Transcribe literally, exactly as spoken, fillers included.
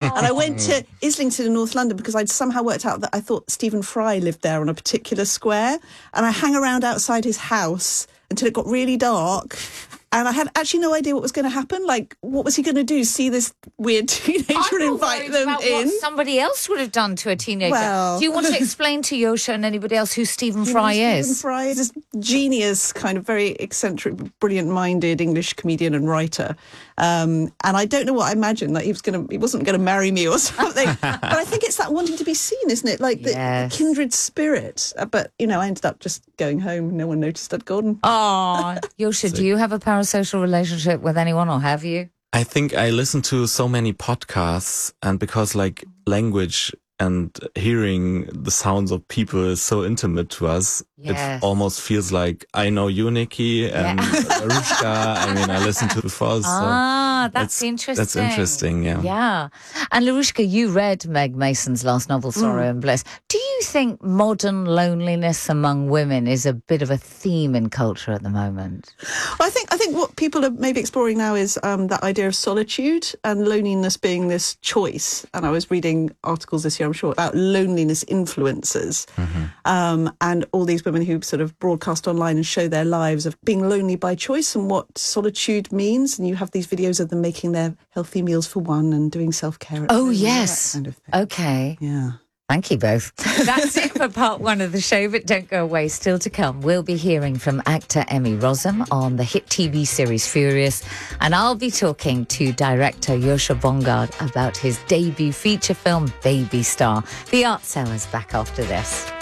And I went to Islington in North London because I'd somehow worked out that I thought Stephen Fry lived there on a particular square. And I hang around outside his house until it got really dark. And I had actually no idea what was going to happen. Like, what was he going to do? See this weird teenager and invite them about in? What somebody else would have done to a teenager. Well, do you want to explain to Yosha and anybody else who Stephen Fry you know, is? Stephen Fry is this genius, kind of very eccentric, brilliant-minded English comedian and writer. Um, and I don't know what I imagined, that he was going to, he wasn't going to marry me or something. But I think it's that wanting to be seen, isn't it? Like the, Yes. the kindred spirit. Uh, but, you know, I ended up just going home. No one noticed I'd gone. Oh, Yosha, do you have a parasocial relationship with anyone, or have you? I think I listen to so many podcasts, and because like language and hearing the sounds of people is so intimate to us, Yes. it almost feels like I know you, Nikki, and Yeah. Larushka. I mean, I listened to before. So Ah, that's it's- interesting. That's interesting, yeah. Yeah. And Larushka, you read Meg Mason's last novel, Sorrow Mm. and Bliss. Do you think modern loneliness among women is a bit of a theme in culture at the moment? Well, I think I think what people are maybe exploring now is um, that idea of solitude and loneliness being this choice. And I was reading articles this year, I'm sure, about loneliness influencers, Mm-hmm. um, and all these women who sort of broadcast online and show their lives of being lonely by choice and what solitude means. And you have these videos of them making their healthy meals for one and doing self-care. at Oh, home and all that yes. kind of thing. Okay. Yeah. Thank you both. That's it for part one of the show, but don't go away. Still to come, we'll be hearing from actor Emmy Rossum on the hit T V series Furious, and I'll be talking to director Yosha Bongard about his debut feature film, Baby Star. The Art Cell is back after this.